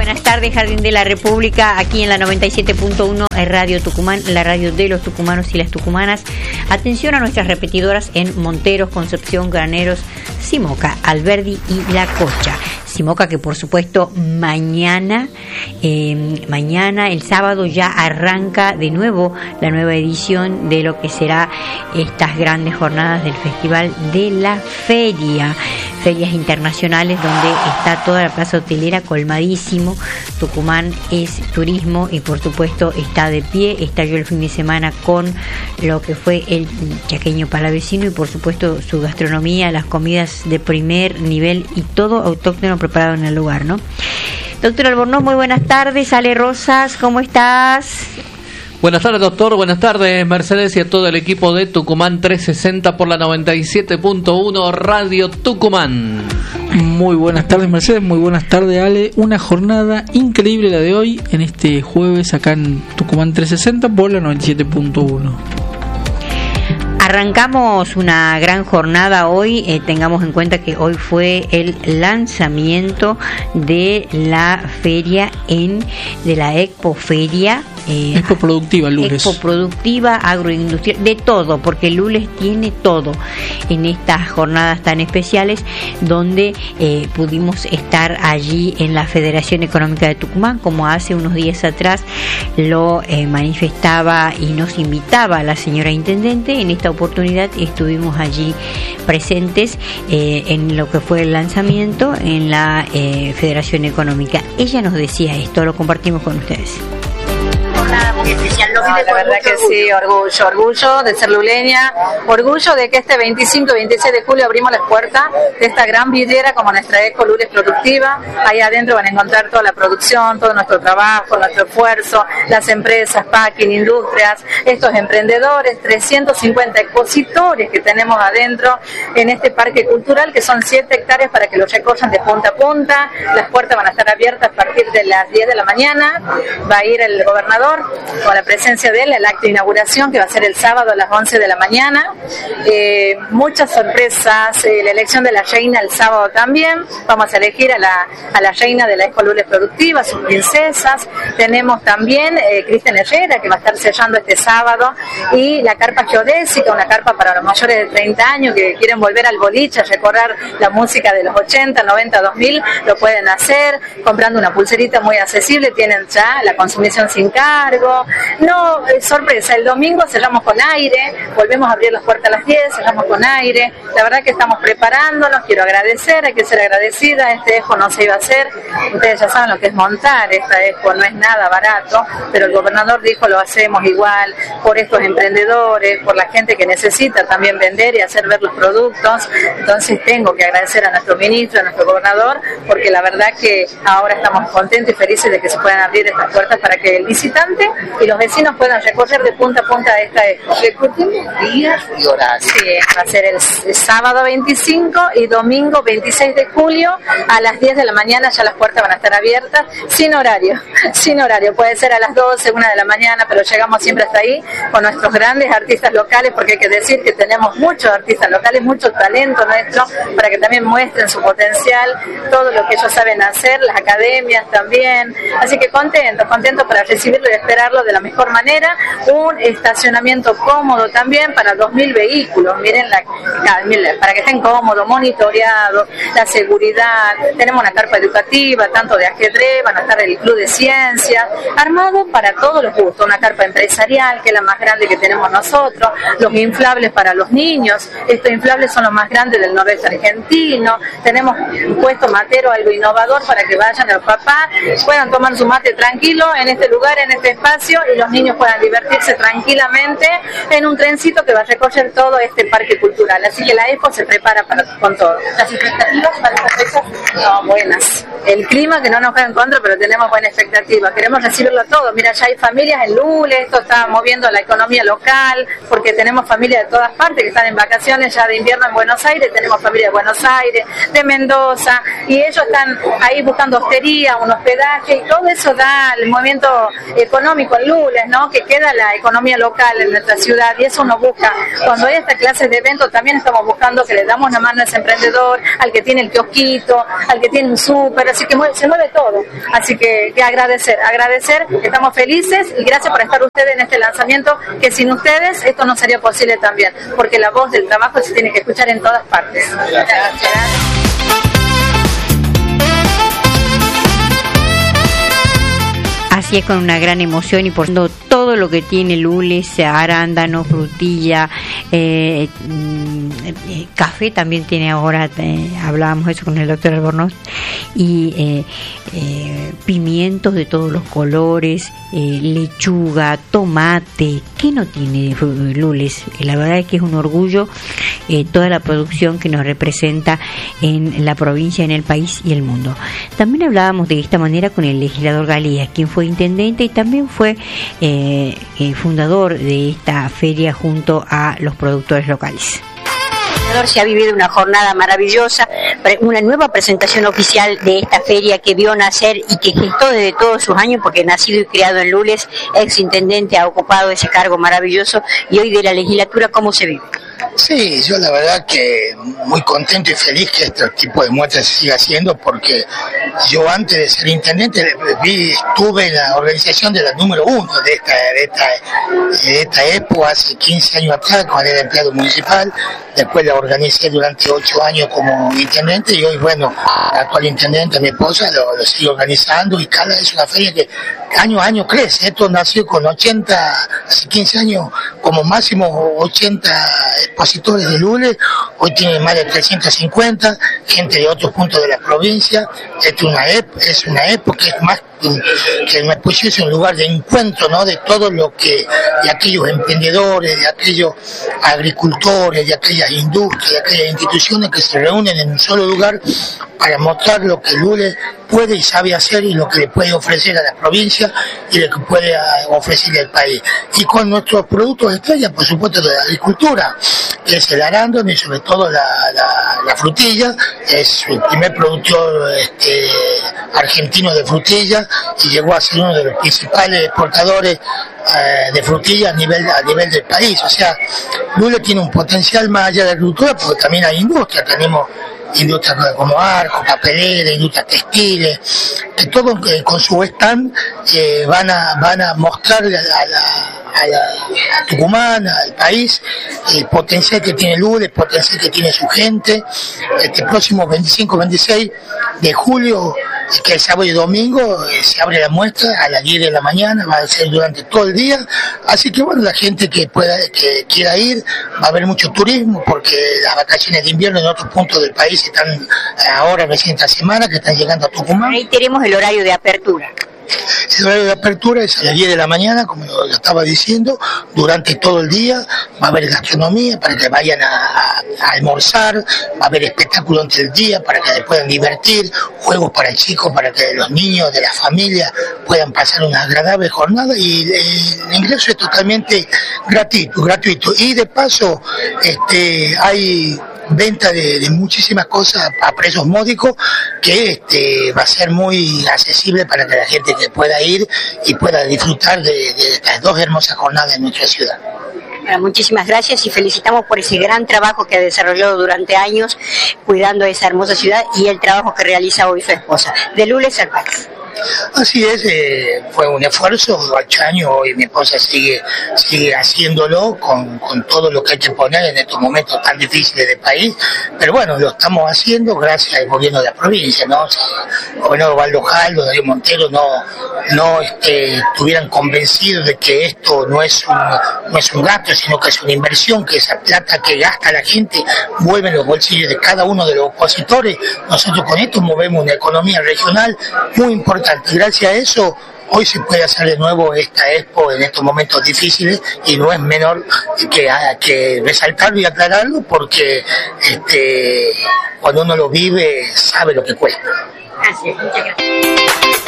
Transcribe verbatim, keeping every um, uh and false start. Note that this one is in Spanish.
Buenas tardes, Jardín de la República, aquí en la noventa y siete punto uno Radio Tucumán, la radio de los tucumanos y las tucumanas. Atención a nuestras repetidoras en Monteros, Concepción, Graneros, Simoca, Alberdi y La Cocha. Simoca, que por supuesto mañana, eh, mañana, el sábado, ya arranca de nuevo la nueva edición de lo que será estas grandes jornadas del Festival de la Feria. Ferias internacionales donde está toda la plaza hotelera colmadísimo. Tucumán es turismo y por supuesto está de pie. Estalló el fin de semana con lo que fue el chaqueño palavecino y por supuesto su gastronomía, las comidas de primer nivel y todo autóctono preparado en el lugar, ¿no? Doctor Albornoz, muy buenas tardes. Ale Rosas, ¿cómo estás? Buenas tardes, doctor. Buenas tardes, Mercedes, y a todo el equipo de Tucumán trescientos sesenta por la noventa y siete punto uno Radio Tucumán. Muy buenas tardes, Mercedes. Muy buenas tardes, Ale. Una jornada increíble la de hoy, en este jueves, acá en Tucumán trescientos sesenta por la noventa y siete punto uno. Arrancamos una gran jornada hoy, eh, tengamos en cuenta que hoy fue el lanzamiento de la feria en de la Expo Feria. Eh, Expo Productiva, Lules. Expo Productiva, agroindustrial, de todo, porque Lules tiene todo en estas jornadas tan especiales donde eh, pudimos estar allí en la Federación Económica de Tucumán, como hace unos días atrás lo eh, manifestaba y nos invitaba la señora Intendente. En esta oportunidad estuvimos allí presentes eh, en lo que fue el lanzamiento en la eh, Federación Económica. Ella nos decía esto, lo compartimos con ustedes. Muy especial, lo vive. No, la verdad que orgullo. Sí, orgullo, orgullo de ser luleña, orgullo de que este veinticinco y veintiséis de julio abrimos las puertas de esta gran vidriera como nuestra Expo Lules Productiva. Ahí adentro van a encontrar toda la producción, todo nuestro trabajo, nuestro esfuerzo, las empresas, packing, industrias, estos emprendedores, trescientos cincuenta expositores que tenemos adentro en este parque cultural, que son siete hectáreas para que los recorran de punta a punta. Las puertas van a estar abiertas a partir de las diez de la mañana. Va a ir el gobernador con la presencia de él, el acto de inauguración que va a ser el sábado a las once de la mañana. Eh, muchas sorpresas, eh, la elección de la reina el sábado también. Vamos a elegir a la, a la reina de la Expo Lules Productiva, sus princesas. Tenemos también eh, Cristian Herrera, que va a estar sellando este sábado, y la carpa geodésica, una carpa para los mayores de treinta años que quieren volver al boliche, a recordar la música de los ochenta, noventa, dos mil, lo pueden hacer comprando una pulserita muy accesible. Tienen ya la consumición sin cargo. No, eh, sorpresa, el domingo cerramos con aire, volvemos a abrir las puertas a las diez, cerramos con aire. La verdad que estamos preparándonos, quiero agradecer, hay que ser agradecida. Este Expo no se iba a hacer, ustedes ya saben lo que es montar esta Expo, no es nada barato, pero el gobernador dijo lo hacemos igual, por estos emprendedores, por la gente que necesita también vender y hacer ver los productos. Entonces tengo que agradecer a nuestro ministro, a nuestro gobernador, porque la verdad que ahora estamos contentos y felices de que se puedan abrir estas puertas para que el visitante y los vecinos puedan recorrer de punta a punta de esta Expo. Recordemos días y horarios. Sí, va a ser el, el sábado veinticinco y domingo veintiséis de julio a las diez de la mañana. Ya las puertas van a estar abiertas, sin horario, sin horario. Puede ser a las doce, una de la mañana, pero llegamos siempre hasta ahí con nuestros grandes artistas locales, porque hay que decir que tenemos muchos artistas locales, mucho talento nuestro, para que también muestren su potencial, todo lo que ellos saben hacer, las academias también. Así que contentos, contentos para recibirlo y esperarlo de la mejor manera. Un estacionamiento cómodo también para dos mil vehículos, miren, la, para que estén cómodos, monitoreados, la seguridad. Tenemos una carpa educativa, tanto de ajedrez, van a estar el club de ciencias, armado para todos los gustos. Una carpa empresarial, que es la más grande que tenemos nosotros, los inflables para los niños, estos inflables son los más grandes del noroeste argentino. Tenemos un puesto matero, algo innovador, para que vayan los papás, puedan tomar su mate tranquilo en este lugar, en este espacio, y los niños puedan divertirse tranquilamente en un trencito que va a recorrer todo este parque cultural. Así que la Expo se prepara para, con todo. ¿Las expectativas para esta fecha? No, buenas. El clima que no nos juega en contra, pero tenemos buena expectativa. Queremos recibirlo todo. Mira, ya hay familias en Lules, esto está moviendo la economía local, porque tenemos familias de todas partes que están en vacaciones ya de invierno en Buenos Aires, tenemos familias de Buenos Aires, de Mendoza, y ellos están ahí buscando hostería, un hospedaje, y todo eso da el movimiento económico en Lules, ¿no? Que queda la economía local en nuestra ciudad, y eso uno busca. Cuando hay esta clase de eventos también estamos buscando que le damos una mano a ese emprendedor, al que tiene el kiosquito, al que tiene un súper, así que mueve, se mueve todo. Así que, que agradecer, agradecer, estamos felices y gracias por estar ustedes en este lanzamiento, que sin ustedes esto no sería posible también, porque la voz del trabajo se tiene que escuchar en todas partes. Gracias. Así es, con una gran emoción y por todo lo que tiene lules, arándano, frutilla, eh, eh, café también tiene ahora, eh, hablábamos eso con el doctor Albornoz, y eh, eh, pimientos de todos los colores, eh, lechuga, tomate, ¿qué no tiene lules? La verdad es que es un orgullo eh, toda la producción que nos representa en la provincia, en el país y el mundo. También hablábamos de esta manera con el legislador Galías, quien fue intendente y también fue eh, eh, fundador de esta feria junto a los productores locales. Se ha vivido una jornada maravillosa, una nueva presentación oficial de esta feria que vio nacer y que gestó desde todos sus años, porque nacido y criado en Lules, ex intendente, ha ocupado ese cargo maravilloso, y hoy de la legislatura, ¿cómo se vive? Sí, yo la verdad que muy contento y feliz que este tipo de muestras se siga haciendo, porque yo antes de ser intendente vi, estuve en la organización de la número uno de esta, de esta, de esta Expo hace quince años atrás, cuando era empleado municipal. Después la organicé durante ocho años como intendente y hoy, bueno, la actual intendente, mi esposa, lo, lo sigue organizando, y cada vez es una feria que año a año crece. Esto nació con ochenta, hace quince años, como máximo ochenta expositores de Lules, hoy tiene más de trescientos cincuenta, gente de otros puntos de la provincia. Esto es una expo, es una expo que es más que una exposición, es un lugar de encuentro, ¿no?, de todo lo que, de aquellos emprendedores, de aquellos agricultores, de aquellas industrias, de aquellas instituciones que se reúnen en un solo lugar para mostrar lo que Lules puede y sabe hacer y lo que le puede ofrecer a la provincia y lo que puede ofrecerle al país. Y con nuestros productos estrella, por supuesto, de la agricultura, que es el arándano y sobre todo la, la, la frutilla. Es el primer productor este, argentino de frutilla y llegó a ser uno de los principales exportadores eh, de frutilla a nivel, a nivel del país. O sea, Lules tiene un potencial más allá de la agricultura, porque también hay industria. Tenemos industrias como arco, papelera, industrias textiles, que todos eh, con su stand eh, van a van a mostrarle a la, a la, a la a Tucumán, al país, el potencial que tiene Lules, el potencial que tiene su gente. Este próximo veinticinco veintiséis de julio, que es sábado y domingo, eh, se abre la muestra a las diez de la mañana, va a ser durante todo el día. Así que bueno, la gente que pueda, que quiera ir, va a haber mucho turismo, porque las vacaciones de invierno en otros puntos del país están ahora recién esta semana, que están llegando a Tucumán. Ahí tenemos el horario de apertura. El horario de apertura es a las diez de la mañana, como lo estaba diciendo, durante todo el día. Va a haber gastronomía para que vayan a, a, a almorzar, va a haber espectáculo entre el día para que se puedan divertir, juegos para chicos, para que los niños de la familia puedan pasar una agradable jornada, y el ingreso es totalmente gratuito, gratuito. Y de paso, este, hay venta de, de muchísimas cosas a precios módicos, que este, va a ser muy accesible para que la gente que pueda ir y pueda disfrutar de, de estas dos hermosas jornadas en nuestra ciudad. Bueno, muchísimas gracias y felicitamos por ese gran trabajo que ha desarrollado durante años cuidando esa hermosa ciudad y el trabajo que realiza hoy su esposa. De Lules al país. Así es, eh, fue un esfuerzo, ocho años, y mi esposa sigue sigue haciéndolo con, con todo lo que hay que poner en estos momentos tan difíciles del país, pero bueno, lo estamos haciendo gracias al gobierno de la provincia, ¿no? Si el gobernador Waldo Jaldo, Darío Montero no, no este, estuvieran convencidos de que esto no es, un, no es un gasto, sino que es una inversión, que esa plata que gasta la gente vuelve en los bolsillos de cada uno de los opositores. Nosotros con esto movemos una economía regional muy importante. Gracias a eso, hoy se puede hacer de nuevo esta expo en estos momentos difíciles, y no es menor que, que resaltarlo y aclararlo, porque este, cuando uno lo vive sabe lo que cuesta. Gracias, muchas gracias.